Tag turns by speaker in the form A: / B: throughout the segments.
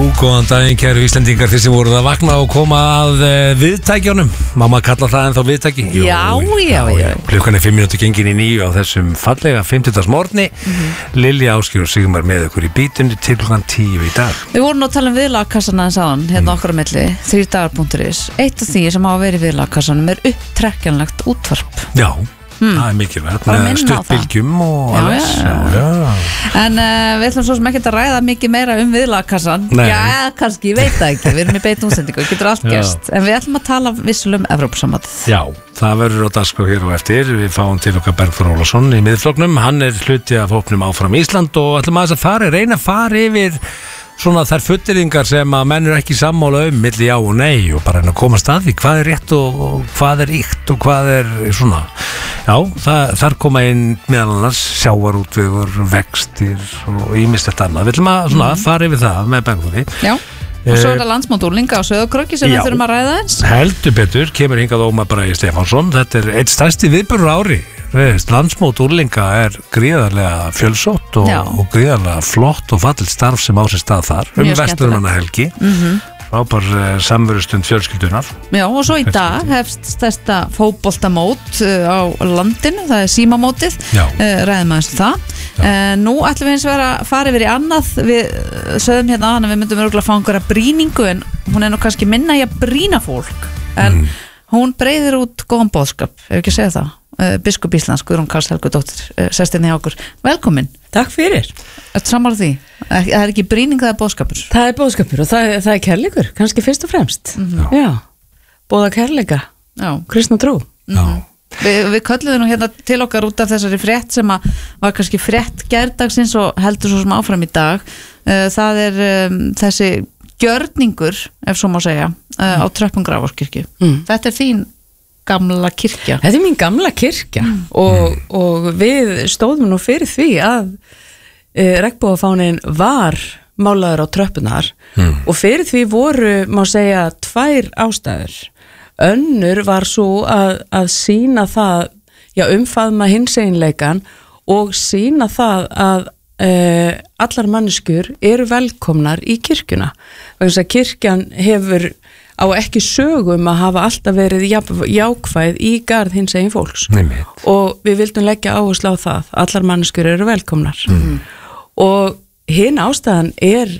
A: góðan daginn kæru Íslendingar þeir sem voruð að vakna og koma að viðtækjunum. Mamma kalla það ennþá viðtæki.
B: Já.
A: Klukkan 5 mínútur gengin í 9 á þessum fallega 50. morgni. Lilja, Ásgeir og Sigmar með ykkur í bítunni til klukkan 10 í dag.
B: Við vorum að tala viðlagkassan aðeins áðan, hérna okkar á milli, 3dagar.is. Eitt af því sem hafa verið viðlagkassanum upptrekkjanlegt útvarp.
A: Já. Það er mikilvægt með stuttbylgjum og alveg.
B: En við ætlum svo sem ekki að ræða mikið meira viðlagkassan. Já, kannski, ég veit það ekki. Við erum í beinni útsendingu, getur allt gerst. En við ætlum að tala vissulega Evrópusambandið. Já,
A: það verður á dagskrá hér og eftir. Við fáum til okkar Bergþór Ólason í miðflokknum. Hann er hluti af hópnum Áfram Ísland og ætlum aðeins að reyna að fara yfir svona þær fullyrðingar sem að menn eru ekki sammála milli já og nei og bara að komast að því hvað er rétt og hvað er ýkt og hvað er svona. Já, þar koma inn meðal annars sjávarútvegur, vextir og ýmislegt annað. Við ætlum að svona fara yfir það með Bergþóri.
B: Já, og svo er það landsmót úrlinga á Sauðárkróki sem við þurfum að ræða eins.
A: Heldur betur, kemur hingað Ómar Bragi Stefánsson. Þetta er eitt stærsti viðburður á ári. Landsmót úrlinga er gríðarlega fjölsótt og gríðarlega flott og fallit starf sem á sér stað þar Vestmannahelgi frábær samverustund fjölskyldunar.
B: Já, og svo í dag hefst stærsta fótboltamót á landinu, það er símamótið, ræðum aðeins það. Nú ætlum við eins að fara yfir í annað. Við sögðum hérna að við myndum örugglega að fá einhverja brýningu en hún er nú kannski minna í að brýna fólk en hún breiðir út góðan boðskap, ef ekki að segja það. Biskup Íslands, Guðrún Karls Helgadóttir, sest inn í okkur. Velkomin.
C: Takk fyrir.
B: Ertu sammála því? Það er ekki brýning, það er boðskapur.
C: Það er boðskapur og það er kærleikur, kannski fyrst og fremst. Já. Boða kærleika. Já. Kristna trú.
A: Já.
B: Við kölluðum nú hérna til okkar út af þessari frétt sem að var kannski frétt gærdagsins og heldur svo sem áfram í dag. Það er þessi gjörningur, ef svo má segja, á tröppum Grafarvogskirkju. Þetta er þín gamla kirkja.
C: Þetta er mín gamla kirkja og við stóðum nú fyrir því að regnbogafáninn var málaður á tröppunar og fyrir því voru, má segja, 2 ástæður. Önnur var svo að sýna það, umfaðma hinseinleikan og sýna það að allar manneskjur eru velkomnar í kirkjuna. Vegna þess að kirkjan hefur á ekki sögum að hafa alltaf verið jákvæð í garð hinsegin fólks. Og við vildum leggja áherslu á það, allar manneskjur eru velkomnar. Og hin ástæðan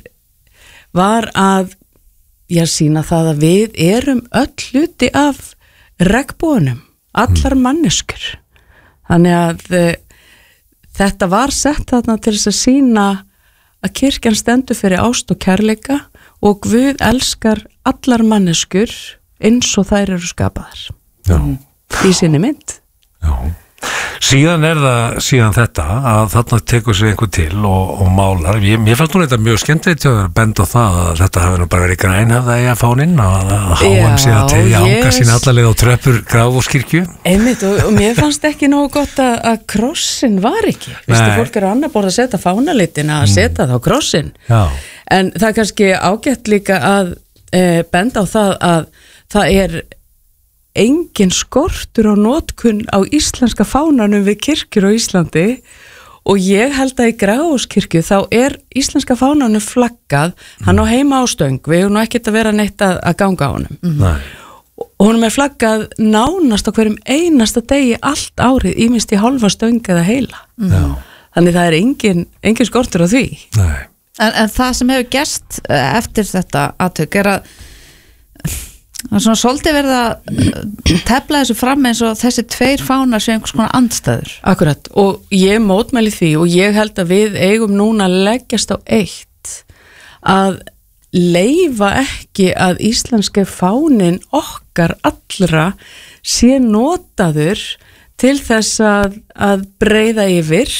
C: var að sýna það að við erum öll hluti af regnboganum, allar manneskjur. Þannig að þetta var sett þarna til þess að sýna að kirkjan stendur fyrir ást og kærleika og Guð elskar allar manneskjur eins og þær eru skapaðar.
A: Já.
C: Í sinni mynd.
A: Já. Síðan er það þetta að þarna tekur sér einhver til og málar. Mér fannst nú þetta mjög skemmtilegt að benda á það að þetta hafi nú bara verið grænhöfða í að fáninn að háum sig að tegja ánga sín allarleið á tröppur Grafarvogskirkju.
C: Einmitt og mér fannst ekki nógu gott að krossin var ekki. Vistu, fólk eru annað borð að setja fánalitin að setja það á krossin.
A: Já.
C: En það er kannski ágætt líka að benda á það að það er engin skortur á notkun á íslenska fánanum við kirkjur á Íslandi og ég held að í Grafarvogskirkju þá er íslenska fánanum flaggað, hann á heima á stöng, við erum nú ekkert að vera neitt að ganga á honum. Og honum er flaggað nánast á hverjum einasta degi allt árið, ýmist í hálfa stöng eða heila. Þannig það er engin skortur á því.
B: En það sem hefur gerst eftir þetta atvik er að það er svona svolítið verið að tefla þessu fram eins og þessi 2 fánar séu einhvers konar andstæður.
C: Akkurat, og ég mótmæli því og ég held að við eigum núna að leggjast á eitt að leyfa ekki að íslenski fáninn okkar allra sé notaður til þess að breiða yfir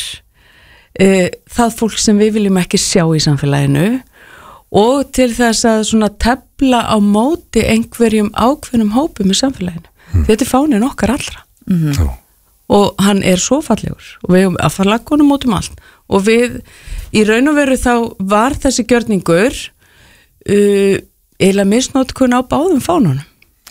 C: það fólk sem við viljum ekki sjá í samfélaginu og til þess að svona tefla á móti einhverjum ákveðnum hópum í samfélaginu. Þetta er fáninn okkar allra. Og hann er svo fallegur og við hefum að fara laggunum út allt og við í raun og veru þá var þessi gjörningur eiginlega misnotkun á báðum fánunum.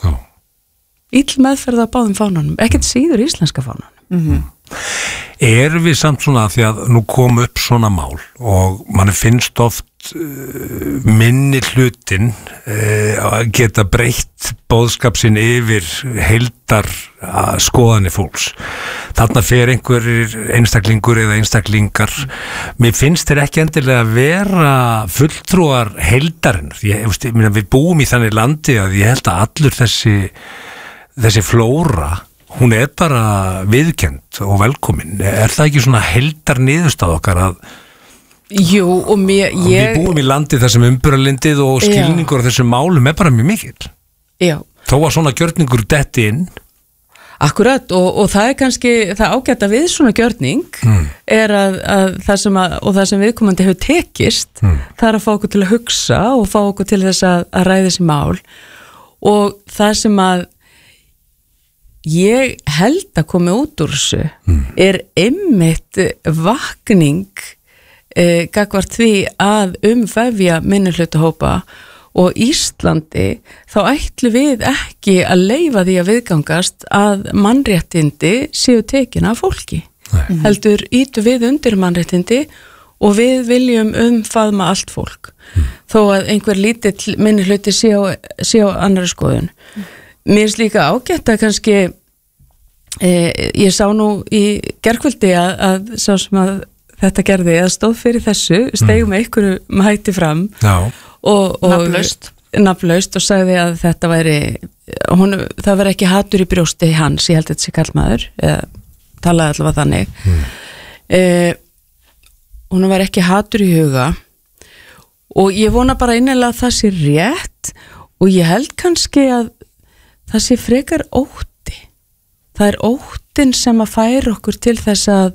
C: Ill meðferð á báðum fánunum, ekkert síður íslenska fánunum.
A: Erum við samt svona því að nú kom upp svona mál og mann finnst oft minni hlutin geta breytt boðskap sinn yfir heildar skoðanir fólks. Þarna fer einhverjir einstaklingur eða einstaklingar. Mér finnst þeir ekki endilega að vera fulltrúar heildarinnar. Við búum í þannig landi að ég held að allur þessi flóra, hún bara viðkennd og velkomin. Það ekki svona heildar niðurstað okkar að
C: Jú, og
A: við búum í landi þar sem umburðarlyndið og skilningur af þessum málum bara mjög mikill.
C: Já.
A: Þó að svona gjörningur detti inn.
C: Akkurat, og það kannski það ágæta við svona gjörning er að það sem viðkomandi hefur tekist, það að fá okkur til að hugsa og fá okkur til þess að ræða þessi mál, og það sem að ég held að komi út úr þessu er einmitt vakning gagnvart því að vefja minnihlutahópa, og Íslandi þá ætlu við ekki að leyfa því að viðgangast að mannréttindi séu tekin af fólki. Heldur ítu við undir mannréttindi og við viljum faðma allt fólk, þó að einhver lítill minnihluti sé á annarri skoðun. Mér er líka ágætt að kannski ég sá nú í gærkvöldi að sá sem að þetta gerði, að stóð fyrir þessu, steigum með einhverju hætti fram og nafnlaust og sagði að þetta væri það væri ekki hatur í brjósti hans, ég held að þetta sé karlmaður, talaði allavega þannig. Hún væri ekki hatur í huga, og ég vona bara innilega að það sé rétt, og ég held kannski að það sé frekar ótti. Það er óttin sem að færa okkur til þess að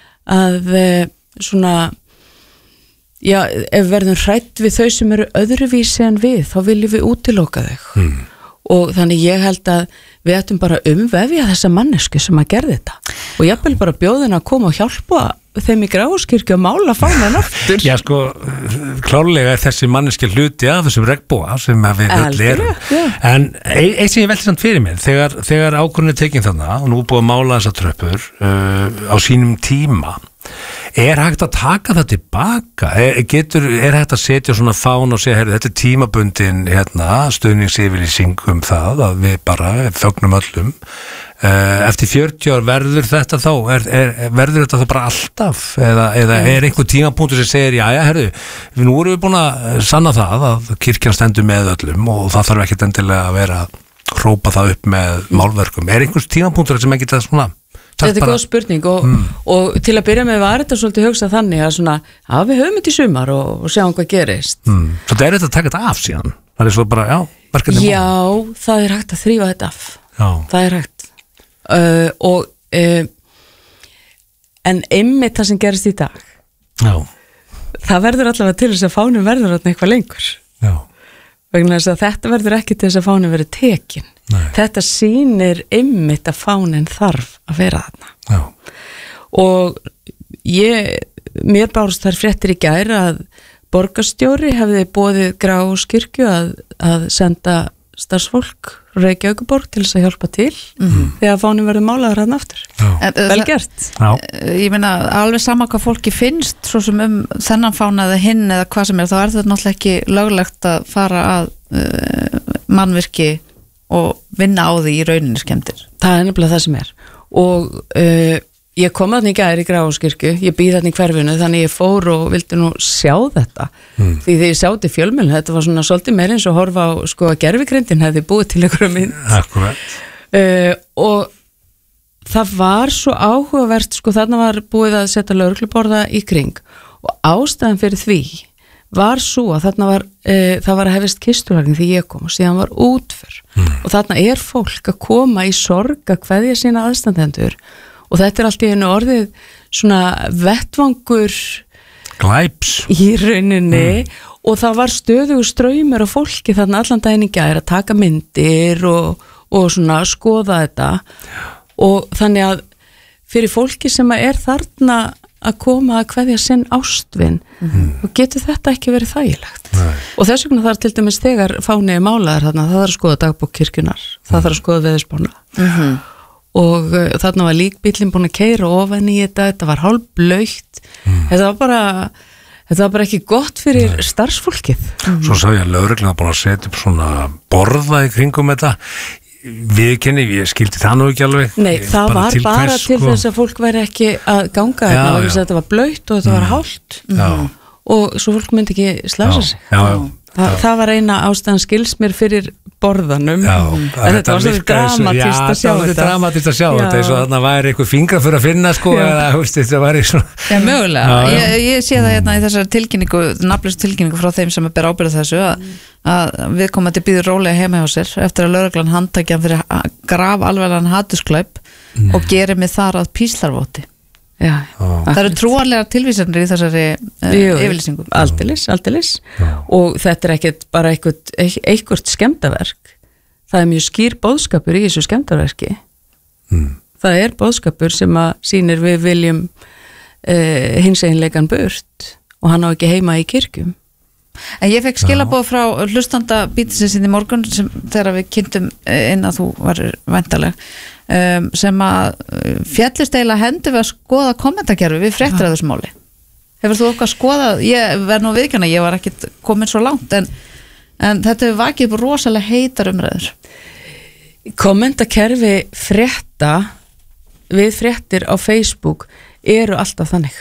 C: svona, já, ef verðum hrætt við þau sem eru öðruvísi en við, þá viljum við útiloka þau. Og þannig ég held að við ættum bara vefja þessa mannesku sem að gerði þetta, og jafnvel bara bjóðin að koma og hjálpa þeim í Gráskirkju að mála fánan aftur.
A: Já, sko, klárlega er þessi manneski hluti af þessum regnboga sem við öll erum. En eitt sem ég velti samt fyrir mér, þegar ákvörðin er tekin þarna og nú búið að mála þessar tröppur á sínum tíma, er hægt að taka það tilbaka? Er hægt að setja svona fán og segja, þetta er tímabundin stuðningsyfirlýsing það að við bara fögnum öllum. Eftir 40 ár verður þetta þá verður þetta þá bara alltaf, eða er einhver tímapunktur sem segir, nú erum við búin að sanna það að kirkjan stendur með öllum og það þarf ekkert endilega að vera að hrópa það upp með málverkum. Er einhvers tímapunktur sem ekki það svona?
C: Þetta er góð spurning, og til að byrja með var þetta svolítið hugsað þannig að svona, við höfum þetta í sumar og sjáum hvað gerist.
A: Svo þetta er þetta að taka þetta af síðan? Það er svo bara, verkefni.
C: Já, það er hægt að þrífa þetta af. Það er hægt. En einmitt það sem gerist í dag, það verður allavega til þess að fánum verður eitthvað lengur. Vegna þess að þetta verður ekki til þess að fánum verður tekin. Þetta sýnir einmitt að fánin þarf að vera þarna. Og mér bárust þær fréttir í gær að borgarstjóri hefði boðið Gráskirkju að senda starfsfólk Reykjavíkurborg til þess að hjálpa til þegar fánin verður málaður hann aftur. Vel gert.
B: Ég meina, alveg sama hvað fólki finnst svo sem þennan fána eða hinn eða hvað sem þá er þetta náttúrulega ekki löglegt að fara að mannvirki og vinna á því í rauninni skemmtir.
C: Það er nefnilega það sem er. Og ég kom þarna í gær í Gráskirkju, ég býð þarna í hverfinu, þannig ég fór og vildi nú sjá þetta. Því þegar ég sá til fjölmiðlum, þetta var svona svolítið meira eins og horfa á að gervigrindin hefði búið til einhverja mynd.
A: Akkurat.
C: Og það var svo áhugavert, þarna var búið að setja lögregluborða í kring, og ástæðan fyrir því var svo að þarna það var að hefist kistulagning því ég kom og síðan var útför. Og þarna er fólk að koma í sorg að kveðja sína aðstandendur, og þetta er allt í einu orðið svona vettvangur
A: glæps
C: í rauninni, og það var stöðugur straumur af fólki þarna allan daginn í gær að taka myndir og svona skoða þetta. Og þannig að fyrir fólki sem er þarna að koma að kveðja sinn ástvin, og getur þetta ekki verið þægilegt. Og þess vegna þarf til dæmis þegar fáni er málaður þarna, það þarf að skoða dagbók kirkjunar, það þarf að skoða veðurspána. Og þarna var líkbíllinn búin að keyra ofan í þetta var hálfblautt, þetta þetta var bara ekki gott fyrir starfsfólkið.
A: Svo sá ég að lögreglan búin að setja upp svona borða í kringum þetta. Viðurkenni, ég skildi það nú ekki alveg.
C: Nei, það var bara til þess að fólk væri ekki að ganga þarna vegna þess að þetta var blautt og þetta var hált og svo fólk myndi ekki slása sig. Það var eina ástæðan skils mér fyrir borðanum en þetta var svolítið dramatist að sjá þetta. Já, þetta var
A: dramatist að sjá þetta eins og þarna væri eitthvað fingra fyrir að finna eða þetta væri svona.
B: Já, mögulega. Ég sé það hérna í þessari tilkynningu, nafnlausu tilkynningu frá þeim sem ber ábyrgð þessu að viðkomandi býður rólega heima hjá sér eftir að lögreglan handtaki hann fyrir graf alvarlegan hatursglæp og gerir mig þar að píslarvoti. Já, það eru trúarlega tilvísanir í þessari yfirlýsingu.
C: Aldeilis og þetta ekkert bara eitthvað skemmdarverk. Það mjög skýr boðskapur í þessu skemmdarverki. Það boðskapur sem að sýnir við viljum hinseginleikan burt og hann á ekki heima í kirkjum.
B: En ég fekk skilaboð frá hlustanda bítisins í morgun þegar við kynntum inn að þú var væntaleg sem að fjallist eiginlega hendur við að skoða kommentakerfi við fréttir af þessu máli. Hefur þú okkar skoðað, ég verð nú viðkjanna, ég var ekkit komin svo langt en þetta hefur vakið upp rosalega heitar umræður.
C: Kommentakerfi frétta við fréttir á Facebook eru alltaf þannig.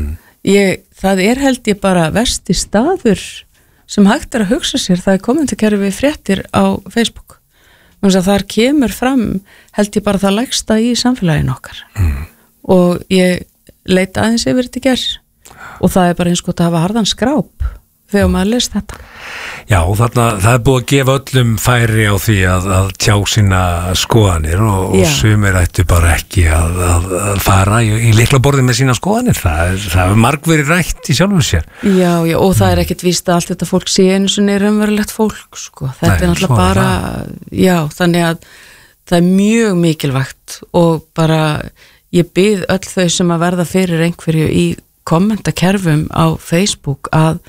C: Það held ég bara versti staður sem hægt að hugsa sér, það kommentakerfi fréttir á Facebook. Þar kemur fram held ég bara það lægsta í samfélaginu okkar og ég leita aðeins yfir þetta í gær og það bara eins gott að hafa harðan skráp þegar maður les þetta.
A: Já, þarna, það búið að gefa öllum færi á því að tjá sína skoðanir og sumir ættu bara ekki að fara í lyklaborðið með sína skoðanir. Það er margverið rætt í sjálfum sér. Já,
C: og það ekkert víst að allt þetta fólk sé einu sinni raunverulegt fólk, sko. Þetta náttúrulega bara, þannig að það mjög mikilvægt og bara ég bið öll þau sem að verða fyrir einhverju í kommentakerfum á Facebook að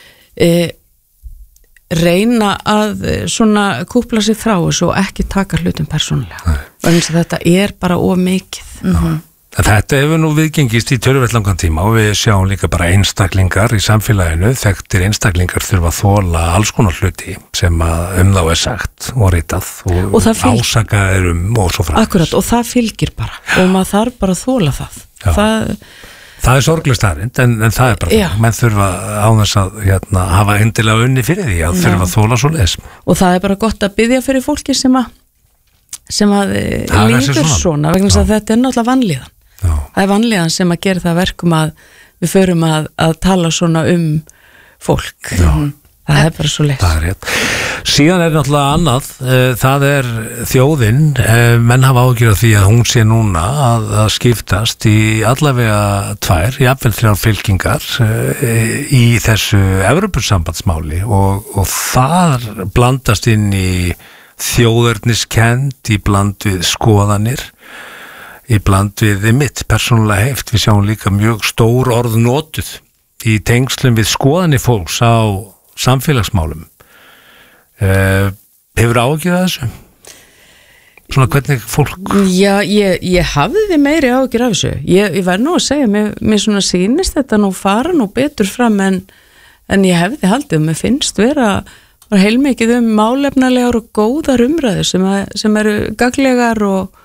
C: reyna að svona kúpla sig frá þessu og ekki taka hlutum persónulega. Þetta bara of mikið.
A: Þetta hefur nú viðgengist í töluvert langan tíma og við sjáum líka bara einstaklingar í samfélaginu, þekktir einstaklingar þurfa að þola alls konar hluti sem að þá sagt og ritað og ásakaðir og svo framvegis.
C: Akkurat, og það fylgir bara og maður þarf bara að þola það.
A: Það sorgleg staðrind, en það bara það. Menn þurfa á þess að hafa endilega unni fyrir því að þurfa að þola svo les.
C: Og það bara gott að biðja fyrir fólki sem að líður svona, vegna þess að þetta náttúrulega vanlíðan. Það vanlíðan sem að gera það verkum að við förum að tala svona fólk. Það bara svo les.
A: Það rétt. Síðan náttúrulega annað, það þjóðin, menn hafa ágjörð af því að hún sé núna að skiptast í allavega 2, jafnvel 3 fylkingar í þessu Evrópusambandsmáli og þar blandast inn í þjóðerniskennd, í bland við skoðanir, í bland við mitt persónulega heft. Við sjáum líka mjög stór orð notuð í tengslum við skoðanir fólks á samfélagsmálum. Hefur ágjörð af þessu? Svona hvernig fólk?
C: Já, ég hafði meiri ágjörð af þessu. Ég verð nú að segja, mér svona sýnist þetta nú fara nú betur fram en ég hefði haldið. Mér finnst vera heilmikið málefnalegar og góðar umræður sem eru gagnlegar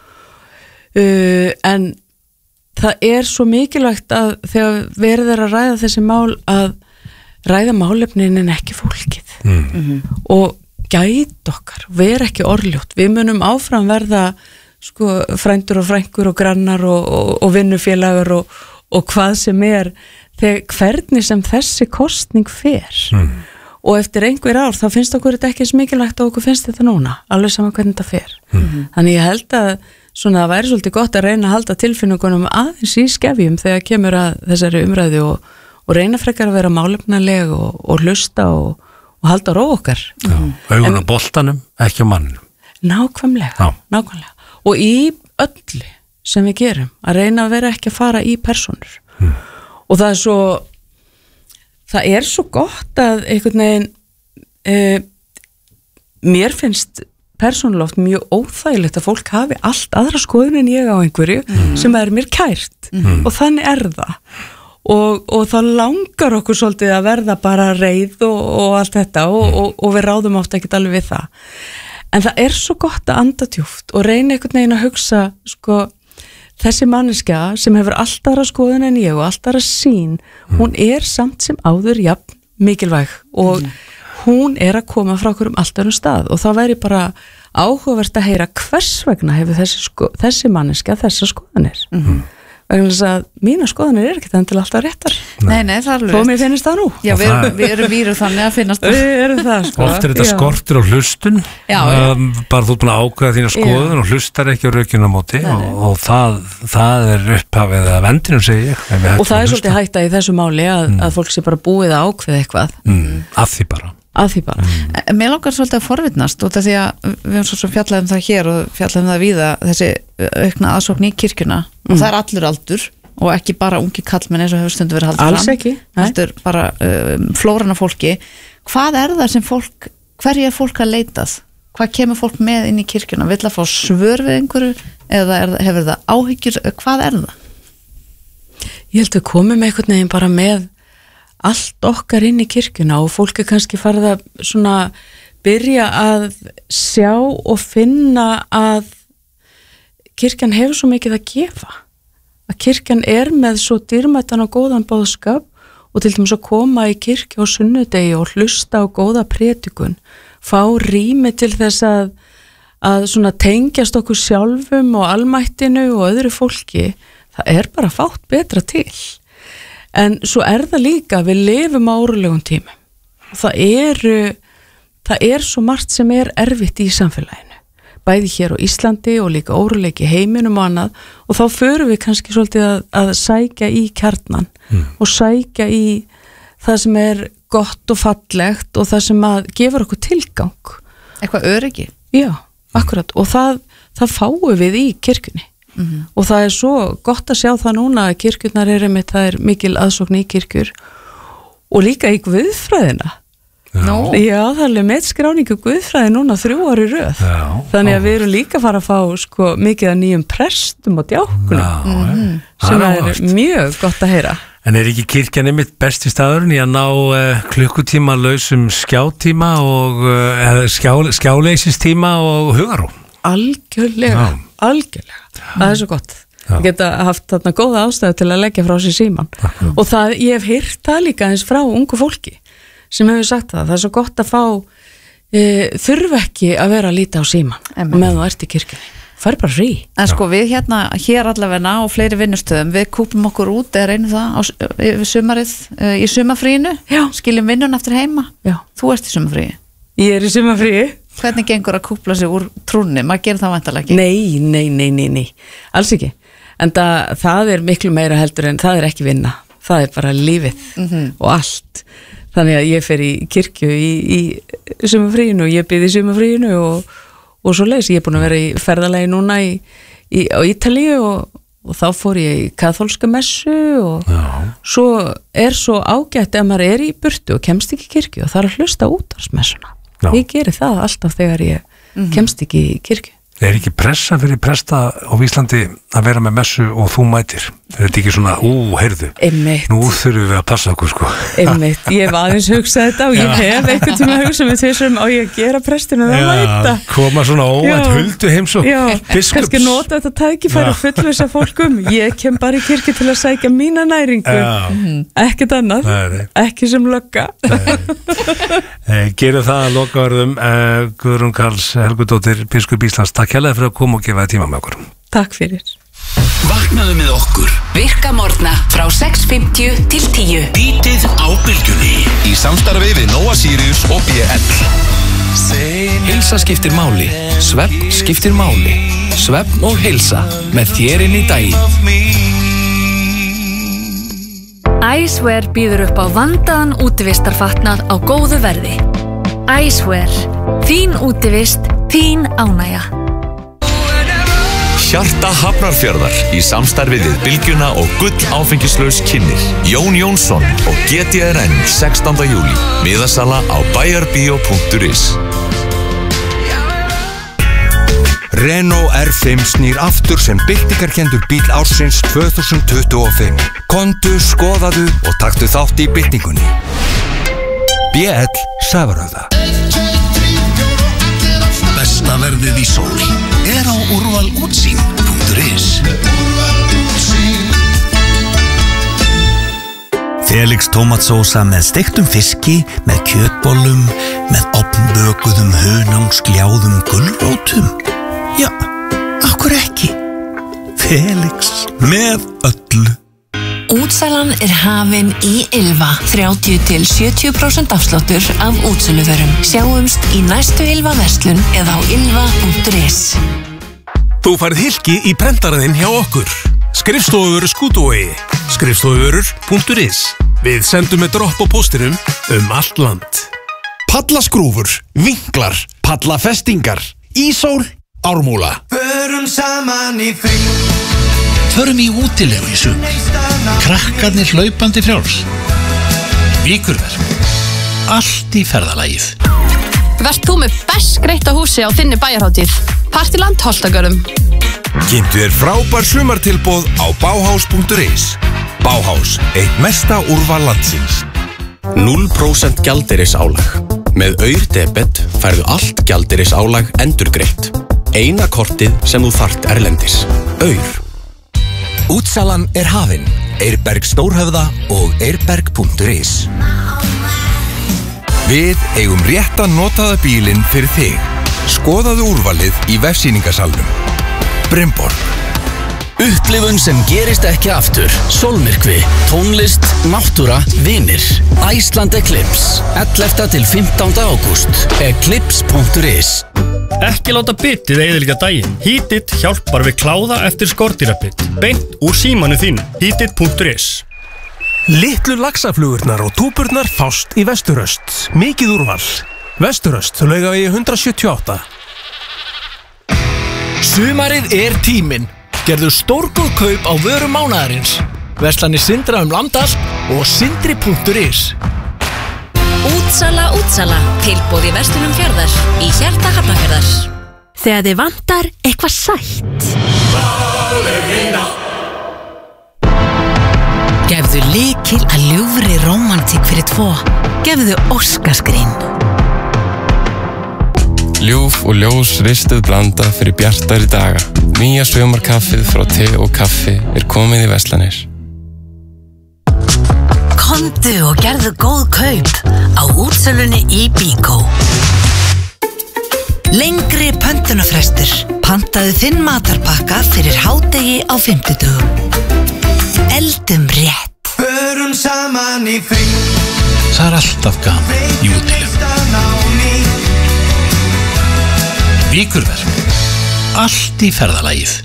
C: en það svo mikilvægt að þegar verður að ræða þessi mál að ræða málefnin en ekki fólkið og gæt okkar, vera ekki orðljótt. Við munum áfram verða frændur og frængur og grannar og vinnufélagur og hvað sem hvernig sem þessi kostning fer og eftir einhver ár þá finnst okkur þetta ekki eins mikilvægt og okkur finnst þetta núna, alveg saman hvernig þetta fer. Þannig ég held að það væri svolítið gott að reyna að halda tilfinningunum aðeins í skefjum þegar kemur að þessari umræðu og reyna frekar að vera málefnaleg og hlusta og halda ró okkar.
A: Augun á boltanum, ekki á manninum.
C: Nákvæmlega. Og í öllu sem við gerum, að reyna að vera ekki að fara í persónur. Og það er svo gott að einhvern veginn mér finnst persónulega oft mjög óþægilegt að fólk hafi allt aðra skoðun en ég á einhverju sem mér kært og þannig það. og þá langar okkur svolítið að verða bara reið og allt þetta og við ráðum oft ekkert alveg við það en það svo gott að anda djúpt og reyna einhvern veginn að hugsa sko, þessi manneskja sem hefur allt aðra skoðun en ég og allt aðra sýn hún samt sem áður jafn mikilvæg og hún að koma frá okkur allt öðrum stað og þá væri bara áhugavert að heyra hvers vegna hefur þessi manneskja þessar skoðanir vegna þess að mína skoðanir ekkert enn til alltaf réttar
B: Nei, það alveg
C: Þó mér finnst það nú
B: Já, við erum víru þannig að finnast
C: Við erum það sko
A: Oft þetta skortur á hlustun bara þú búin að ákveða þína skoðun og hlustar ekki á rökina móti og það upphafið að vendinum segi ég
C: Og það svolítið hætta í þessu máli að fólk sé bara búið að ákveða eitthvað
A: Af því bara
B: Mér langar svolítið að forvitnast út af því að við höfum svo fjallaðum það hér og fjallaðum það víða þessi aukna aðsókn í kirkjuna og það allur aldur og ekki bara ungi kallmenn eins og hefur stundu verið haldið
C: Alls
B: fram
C: ekki
B: heldur bara flóran af fólki Hvað það sem hverju fólk að leitað? Hvað kemur fólk með inn í kirkjuna? Vill að fá svör við einhverju eða hefur það áhyggjur? Hvað það?
C: Ég held við komum einhvern veginn bara með allt okkar inn í kirkjuna og fólk kannski farið að svona byrja að sjá og finna að kirkjan hefur svo mikið að gefa að kirkjan með svo dýrmætan og góðan boðskap og til dæmis að koma í kirkju á sunnudegi og hlusta á góða predikun fá rými til þess að svona tengjast okkur sjálfum og almættinu og öðru fólki það bara fátt betra til En svo það líka, við lifum á órólegum tímum. Það svo margt sem erfitt í samfélaginu. Bæði hér á Íslandi og líka óróleiki heiminum og annað og þá förum við kannski svolítið að sækja í kjarnan og sækja í það sem gott og fallegt og það sem gefur okkur tilgang.
B: Eitthvað öryggi?
C: Já, akkurat. Og það fáum við í kirkjunni. Og það svo gott að sjá það núna að kirkjurnar einmitt, það mikil aðsókn í kirkjur og líka í guðfræðina Já, það með skráningu guðfræði núna 3 ári röð þannig að við erum líka að fara að fá sko, mikið að nýjum prestum og djáknum sem mjög gott að heyra
A: En ekki kirkjan einmitt besti staðurinn í að ná klukkutíma lausum skjátíma og skjáleysistíma og hugarú
C: Algjörlega Það svo gott Ég geta haft þarna góða ástæðu til að leggja frá sér síman og ég hef heyrt það líka eins frá ungu fólki sem hefur sagt það svo gott að fá þurfa ekki að vera að líta á síman meðan þú ert í kirkjunni fær bara frí
B: En sko við hér allavegna og fleiri vinnustöðum við kúpum okkur út reynum það yfir sumarið í sumarfríinu skiljum vinnun eftir heima Þú ert í sumarfríi
C: Ég í sumarfríi
B: Hvernig gengur að kúpla sig úr trúnni? Maður gerir það væntanlega
C: ekki Nei, alls ekki En það miklu meira heldur en það ekki vinna Það bara lífið og allt Þannig að ég fer í kirkju í sumarfríinu og ég bið í sumarfríinu og svo leys Ég búin að vera í ferðalagi núna á Ítalíu og þá fór ég í kaþólska messu og svo svo ágætt ef maður í burtu og kemst ekki í kirkju og það að hlusta útvarpsmessuna Ég geri það alltaf þegar ég kemst ekki í kirkju
A: Ekki pressa fyrir presta á Íslandi að vera með messu og þú mætir Þetta ekki svona, heyrðu Nú þurfum við að passa okkur sko
C: Einmitt, ég hef aðeins hugsað þetta og ég hef einhvern tíma hugsað með þessum á ég að gera prestinu að mæta
A: Koma svona óvænt huldu heimsókn biskups
C: Kannski nota þetta tækifæri fullvisa fólkum Ég kem bara í kirkju til að sækja mína næringu Ekkert annað Ekki sem lögga
A: Gerum það að lokaverðum Guðrún Karls Helgudóttir, biskup Íslands Takk hérlega fyrir að koma og gefa tíma með okkur
C: Takk fyrir
D: Vaknaðu með okkur Virka morgna frá 6:50 til 10 Bítið á bylgjunni Í samstarfi við Nóa Sirius og BL Heilsa skiptir máli Svefn skiptir máli Svefn og heilsa Með þér inn í daginn
E: Icewear býður upp á vandaðan útivistarfatnað á góðu verði Icewear Þín útivist, þín ánægja
D: Hjarta Hafnarfjarðar í samstarfi við Bylgjuna og Gull áfengislaus kynnir Jón Jónsson og GTRN 16. júlí Miðasala á bæjarbíó.is
F: Renault R5 snýr aftur sem byltingarkendur bíl ársins 2025. Komdu, skoðaðu og taktu þátt í byltingunni. BL Sævarhöfða.
D: Besta verðið í sól á úrvalútsýn.is. Felix tómatsósa með steiktum fiski, með kjötbollum, með ofnbökuðum hunangsgljáðum gulrótum. Já, akkur ekki? Felix með öllu.
G: Útsalan hafin í Ylva. 30-70% afsláttur af útsöluvörum. Sjáumst í næstu Ylva verslun eða á ylva.is.
D: Þú færð hylki í prentaraðinn hjá okkur. Skrifstofuvörur Skútuvogi. Skrifstofuvörur.is. Við sendum með dropp á póstinum allt land.
H: Pallaskrúfur, vinklar, pallafestingar, ísól, ármúla.
I: Förum saman í þing.
J: Förum í útilegu í sumar. Krakkarnir hlaupandi frjáls. Vikurverk. Allt í ferðalagið.
K: Verð þú með best skreytta húsi á þinni bæjarhátíð. Partiland Holtagörðum.
F: Kynntu þér frábær sumartilboð á Bauhaus.is. Bauhaus, eitt mesta úrval landsins.
L: 0% gjaldeyrisálag. Með Aur-debet færðu allt gjaldeyrisálag endurgreitt. Eina kortið sem þú þarft erlendis. Aur.
F: Útsalan hafin. Eirberg Stórhöfða og eirberg.is. Við eigum rétta notaða bílinn fyrir þig. Skoðaðu úrvalið í vefsýningasalnum. Brimborg.
M: Upplifun sem gerist ekki aftur. Sólmyrkvi, tónlist, náttúra, vinir. Iceland Eclipse, 11. til 15. ágúst. Eclipse.is.
N: Ekki láta bitið eyðileggja daginn. Heatit hjálpar við kláða eftir skordýrabitt. Beint úr símanu þínu. Heatit.is.
O: Litlu laxaflugurnar og túpurnar fást í Vesturöst. Mikið úrval. Vesturöst, Laugavegi 178.
P: Sumarið tíminn. Gerðu stórgóð kaup á vörum mánaðarins. Verslanir Sindra land allt og sindri.is.
Q: Útsala. Tilboð í verslunum Fjarðar. Í hjarta Hafnarfjarðar. Þegar þið vantar eitthvað sætt. Gefðu lykil að ljúfri rómantík fyrir tvo. Gefðu Óskarsgrín.
R: Ljúf og ljós ristuð blanda fyrir bjartari daga. Nýja sumarkaffið frá te og kaffi komið í verslanir.
Q: Komdu og gerðu góð kaup á útsölunni í Bíkó. Lengri pöntunarfrestur. Pantaðu þinn matarpakka fyrir hádegi á 50. Eldum rétt.
I: Förum saman í þing.
J: Það alltaf gaman í útilegu. Vikurverk. Allt í ferðalagið.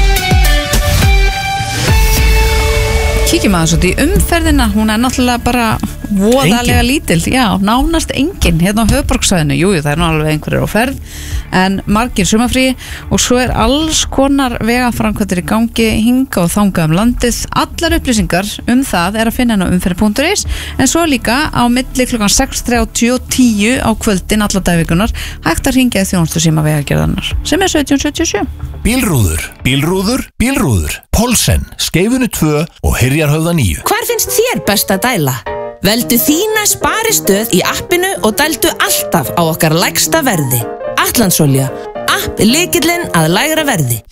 B: Kíkjum aðeins út í umferðina, hún náttúrulega bara voðalega lítil, já, nánast engin hérna á höfuðborgarsvæðinu, jú, það nú alveg einhverjir á ferð, en margir sumarfrí og svo alls konar vegaframkvæmdir í gangi hinga og þangað landið. Allar upplýsingar það að finna á umferð.is, en svo líka á milli klukkan 6:30 og 10 á kvöldin alla dagvikunar hægt að hringja í þjónustu síma vegagerðarinnar sem 1777.
H: Bílrúður. Pólsen, Skeifunu 2 og Hyrjarhöfða 9.
S: Hvar finnst þér best að dæla? Veldu þína sparistöð í appinu og dældu alltaf á okkar lægsta verði. Atlandsolja. App lykillinn að lægra verði.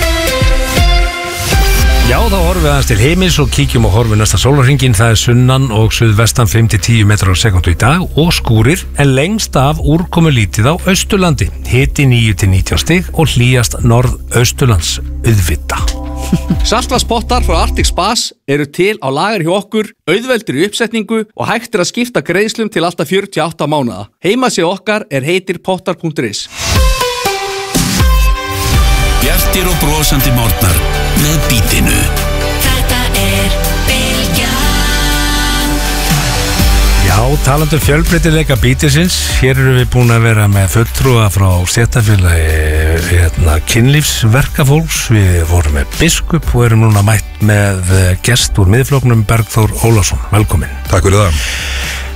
A: Já, þá horfum við aðeins til heimils og kíkjum og horfum næsta sólarhringinn. Það sunnan og suðvestan 5-10 metrar á sekundu í dag og skúrir, en lengst af úrkomu lítið á Austurlandi. Hiti 9-19 stig og hlýjast norðausturlands auðvita.
T: Saltvatnspottar frá Arctic Spas til á lager hjá okkur, auðveldur í uppsetningu og hægt að skipta greiðslum til alltaf 48 mánaða. Heimasíða okkar heitir pottar.is.
D: Bjartir og brosandi morgnar með Bítinu.
Q: Þetta Bylgjan.
A: Já, talandi fjölbreytileika Bítisins. Hér erum við búin að vera með fulltrúa frá stéttarfélagi kynlífsverkafólks. Við vorum með biskup og erum núna mætt með gest úr Miðflokknum, Bergþór Ólason. Velkomin.
F: Takk fyrir það.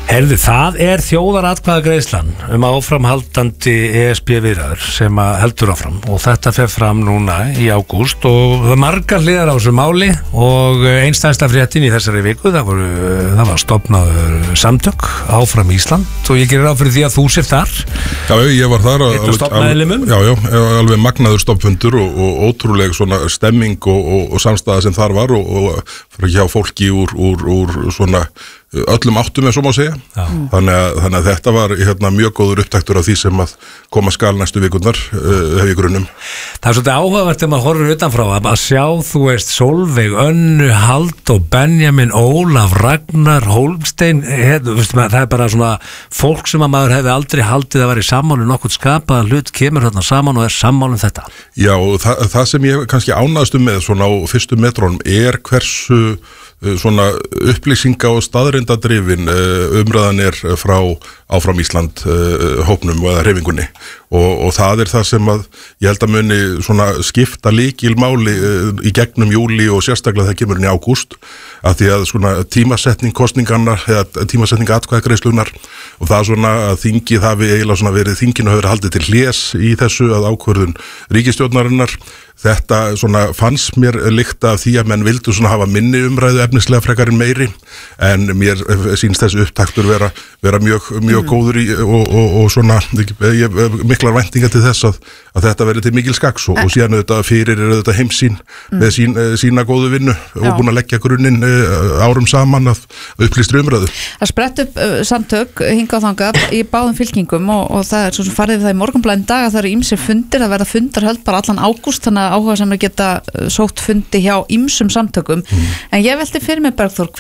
A: Herðu, það þjóðaratkvæðagreiðslan áframhaldandi ESB viðræður sem heldur áfram og þetta fer fram núna í ágúst og það margar hliðar á þessu máli og einstæðsta fréttin í þessari viku það var stofnaður samtök Áfram Ísland og ég gerir ráð fyrir því að þú sér þar.
U: Já, ég var þar alveg magnaður stofnfundur og ótrúleg svona stemming og samstæða sem þar var og fyrir hjá fólki úr svona öllum áttum eins og má segja. Þannig að þetta var mjög góður upptaktur af því sem að koma skal næstu vikurnar hef ég grunnum.
A: Það svolítið áhugavert þegar maður horfir utanfrá að sjá, þú veist, Sólveig, Önnu, Halldór, Benjamin, Ólaf, Ragnar, Hólmstein, það bara svona fólk sem að maður hefði aldrei haldið að vera í sammálu nokkuð skapaða hlut kemur þarna saman og sammálu þetta. Já,
U: það sem ég kannski ánægðast með svona á fyrstu metrónum hversu svona upplýsinga og staðrindadrifin umræðan frá Áfram Ísland hópnum eða hreyfingunni og það það sem að ég held að muni svona skipta lykilmáli í gegnum júli og sérstaklega það kemur inn í ágúst að því að svona tímasetning kosninganna eða tímasetning atkvæðagreiðslunnar og það svona að þingið hafi eiginlega svona þinginu hafi verið haldið til hlés í þessu að ákvörðun ríkisstjórnarinnar. Þetta svona fannst mér lykta af því að menn vildu svona hafa minni umræðu efnislega frekar en meiri en mér sýnst þessi upptaktur vera mjög góður í og svona miklar væntingar til þess að þetta verið til mikil skaks og síðan auðvitað fyrir auðvitað heimsýn með sína góðu vinnu og búin að leggja grunninn árum saman að upplýstri umræðu.
B: Það sprett upp samtök hingað þangað í báðum fylkingum og það svo sem farið það í Morgunblaðin dag að það eru ýmsir fundir að verða fundarhöld bara allan ágúst þannig áhuga sem að geta sótt fundi hjá ýmsum samtökum en ég velti fyrir mig Bergþór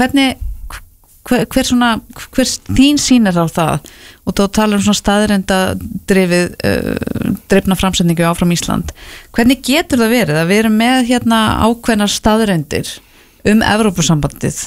B: hver þín sýn á það og þú talar svona staðrenda drifna framsetningu Áfram Ísland hvernig getur það verið að við erum með ákveðnar staðrendir Evrópusambandið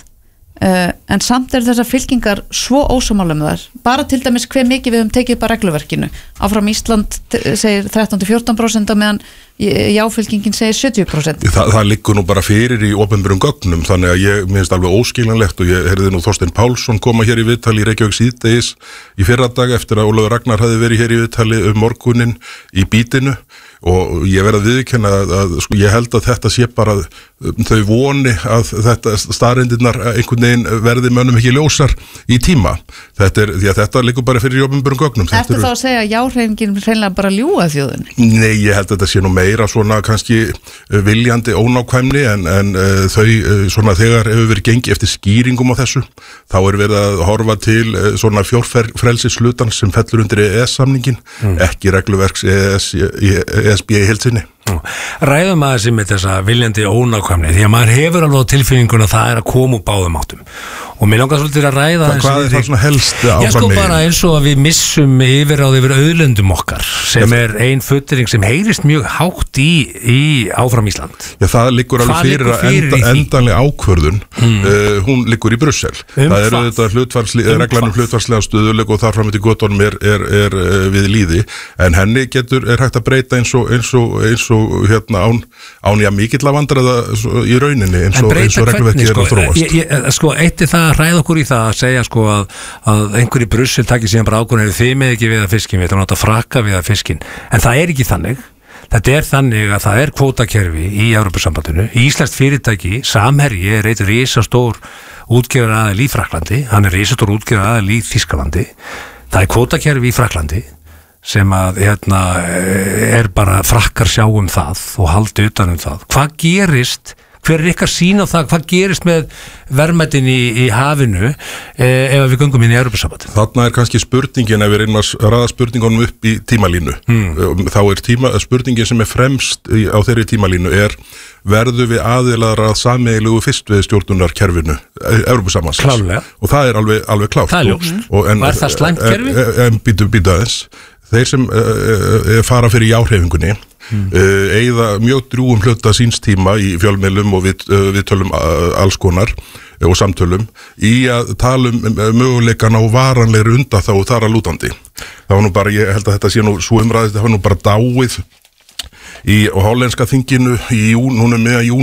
B: en samt þessar fylkingar svo ósammála með þar bara til dæmis hve mikið við höfum tekið upp að regluverkinu Áfram Ísland segir 13-14% meðan jáfylkingin segir 70%.
U: Það liggur nú bara fyrir í opinberum gögnum þannig að ég minnst alveg óskiljanlegt og ég heyrði nú Þorsteinn Pálsson koma hér í viðtali í Reykjavík síðdegis í fyrradag eftir að Ólafur Ragnar hafði verið hér í viðtali morguninn í bítinu og ég verð að viðurkenna að sko, ég held að þetta sé bara þau voni að þetta staðreyndirnar einhvern veginn verði mönnum ekki ljósar í tíma. Þetta liggur bara fyrir í opinberum gögnum.
B: Ertu þá að segja að jáhreyfingin hreinlega bara ljúga þjóðinni?
U: Nei, ég held að þetta sé nú meira svona kannski viljandi ónákvæmni en þau svona þegar hefur verið gengið eftir skýringum á þessu þá verið að horfa til svona fjórfrelsislutan sem fellur undir EES-samningin ekki regluverks ESB í heilsinni.
A: Ræðum aðeins með þessa viljandi ónákvæmni því að maður hefur alveg tilfinningun að það að koma úr báðum áttum og mér langar svolítið að ræða
U: hvað það svona helst áfram
A: ég sko bara eins og að við missum yfir auðlendum okkar sem ein fullering sem heyrist mjög hátt í Áfram Ísland.
U: Já, það liggur alveg fyrir að endanleg ákvörðun hún liggur í Brussel. Það þetta reglanum hlutfallslega stöðuleg og þar fram til göttunum er við líði en henni er hægt að breyta eins og hérna án ég mikill að vandræða í rauninni eins og regluverkið að þróast.
A: Sko, eitt það að ræða okkur í það að segja sko að einhver í Brussel takir síðan bara ákvörðun þið með ekki við að fiskin, við ætlum að frakka við að fiskin, en það ekki þannig. Þetta þannig að það kvótakerfi í Evrópusambandinu, íslenskt fyrirtæki, Samherji eitt risastór útgerðaraðili í Frakklandi, hann risastór útgerðaraðili í Þýskalandi, það kvótakerfi í Frakklandi sem að bara frakkar sjá það og haldi utan það. Hvað gerist, hver ykkar sýn á það, hvað gerist með verðmætin í hafinu ef við göngum inn í Evrópusambandið?
U: Þarna kannski spurningin ef við reynum að raða spurningunum upp í tímalínu. Þá spurningin sem fremst á þeirri tímalínu verðu við aðilar að sameiginlegu fiskveiðistjórnunarkerfinu Evrópusambandsins.
A: Klárlega.
U: Og það alveg klárt.
A: Það ljóst. Og það slæmt kerfi?
U: Býtu aðeins. Þeir sem fara fyrir jáhreyfingunni eigða mjög drjúgum hluta síns tíma í fjölmiðlum og við tölum alls konar og samtölum í að tala möguleikan á varanlegri undanþágu þar að lútandi. Það var nú bara, ég held að þetta sé nú svo umræðið, það var nú bara dáið í hollenska þinginu núna meðan júni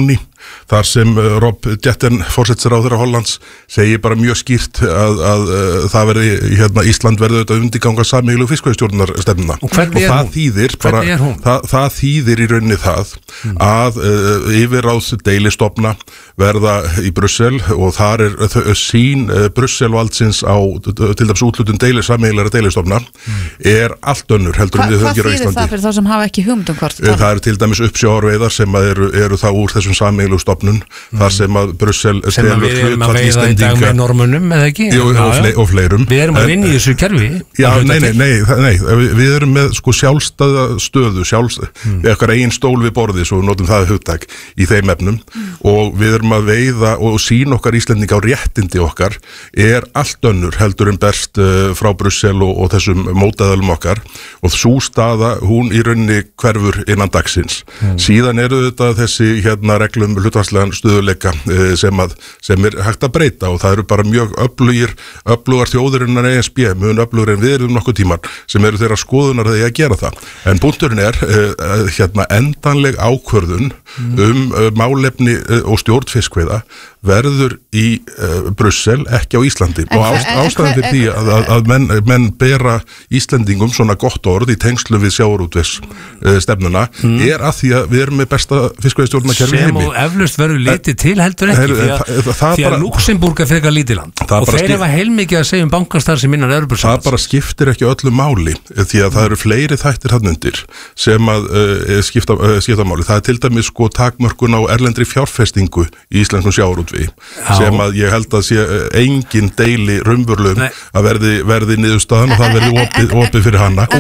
U: þar sem Rob Jetten, forsætisráðherra Hollands, segir bara mjög skýrt að það verði, Ísland verði auðvitað undirganga sameiginlegu fiskveiðistjórnarstefnuna. Og það þýðir bara, það þýðir í rauninni það að yfirráð deilistofna verða í Brussel og þar sín Brusselvaldsins á til dæmis úthlutun sameiginlegra deilistofna allt önnur heldur en við höfum gera á Íslandi.
B: Hvað þýðir það fyrir þá sem hafa ekki hugmynd hvort?
U: Það eru til dæmis uppsjávarveiðar sem eru þá úr þessum sameiginlegu stofnun þar sem að Brussel
A: sem að við erum að veiða í dag með normunum eða ekki?
U: Jú, og fleirum.
A: Við erum að vinna í þessu kerfi.
U: Já, nei, við erum með sjálfstæða stöðu, við eitthvað eigin stól við borði, svo notum það hugtak í þeim efnum og við erum að veiða og sín okkar Íslendinga á réttindi okkar allt önnur heldur en berst frá Brussel og þessum mótaðalum okkar og sú staða, hún í rauninni hverfur innan dagsins. Síðan eru þetta þessi reglum hlutfallslegan stöðuleika sem hægt að breyta og það eru bara mjög öflugar þjóðir innan ESB, mjög öflugur en við erum nokkuð tímar sem eru þeirra skoðunar að gera það. En punkturinn endanleg ákvörðun málefni og stjórn fiskveiða verður í Brussel, ekki á Íslandi og ástæðan fyrir því að menn bera Íslendingum svona gott orð í tengslu við sjávarútvegsstefnuna að því að við erum með besta fiskveiðistjórnarkerfi heimi.
A: Sem og eflaust verður litið til heldur ekki því að Luxemburg frekar lítið land og þeir hafa heilmikið að segja bankastar sem innan Evrópusambands.
U: Það bara skiptir ekki öllu máli því að það eru fleiri þættir hann undir sem að skipta máli. Það til dæmis takmörkun á erlendri fjárfestingu í íslenskum sjávarútvegi sem að ég held að sé engin deili raunverulegum að verði niðurstaðan og það verði opið fyrir hana.